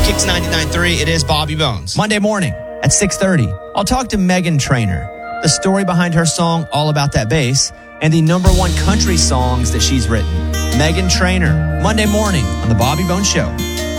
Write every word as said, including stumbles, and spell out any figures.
Kicks ninety-nine point three, it is Bobby Bones. Monday morning at six thirty, I'll talk to Meghan Trainor, the story behind her song All About That Bass, and the number one country songs that she's written. Meghan Trainor, Monday morning on The Bobby Bones Show.